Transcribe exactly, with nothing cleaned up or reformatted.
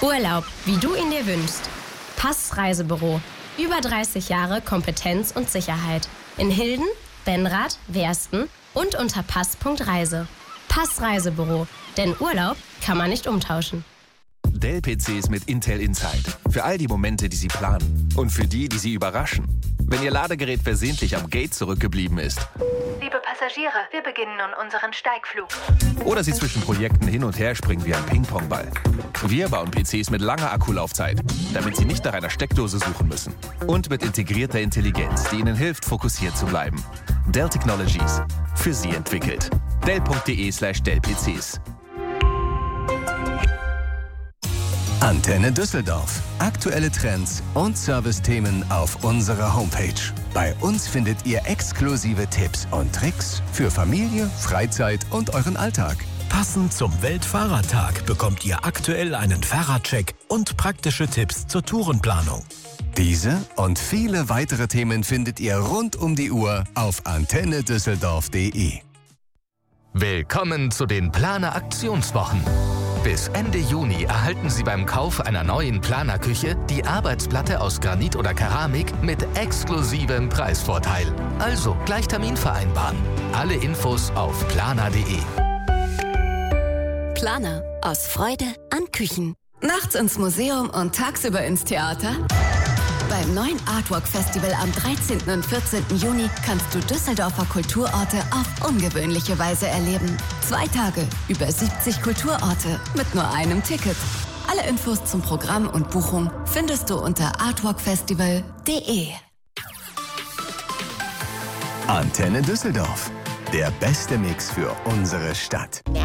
Urlaub, wie du ihn dir wünschst. Pass Reisebüro. Über dreißig Jahre Kompetenz und Sicherheit. In Hilden, Benrath, Wersten und unter pass Punkt reise. Pass Reisebüro. Denn Urlaub kann man nicht umtauschen. Dell-P Cs mit Intel Inside. Für all die Momente, die Sie planen. Und für die, die Sie überraschen. Wenn Ihr Ladegerät versehentlich am Gate zurückgeblieben ist. Liebe Passagiere, wir beginnen nun unseren Steigflug. Oder Sie zwischen Projekten hin und her springen wie ein Ping-Pong-Ball. Wir bauen P Cs mit langer Akkulaufzeit, damit Sie nicht nach einer Steckdose suchen müssen. Und mit integrierter Intelligenz, die Ihnen hilft, fokussiert zu bleiben. Dell Technologies. Für Sie entwickelt. Dell Punkt de slash Dell P Cs. Antenne Düsseldorf. Aktuelle Trends und Servicethemen auf unserer Homepage. Bei uns findet ihr exklusive Tipps und Tricks für Familie, Freizeit und euren Alltag. Passend zum Weltfahrradtag bekommt ihr aktuell einen Fahrradcheck und praktische Tipps zur Tourenplanung. Diese und viele weitere Themen findet ihr rund um die Uhr auf antenne düsseldorf punkt de. Willkommen zu den Planer Aktionswochen. Bis Ende Juni erhalten Sie beim Kauf einer neuen Planerküche die Arbeitsplatte aus Granit oder Keramik mit exklusivem Preisvorteil. Also gleich Termin vereinbaren. Alle Infos auf planer punkt de. Planer. Aus Freude an Küchen. Nachts ins Museum und tagsüber ins Theater? Beim neuen Artwork Festival am dreizehnten und vierzehnten Juni kannst du Düsseldorfer Kulturorte auf ungewöhnliche Weise erleben. Zwei Tage, über siebzig Kulturorte mit nur einem Ticket. Alle Infos zum Programm und Buchung findest du unter artworkfestival punkt de. Antenne Düsseldorf. Der beste Mix für unsere Stadt.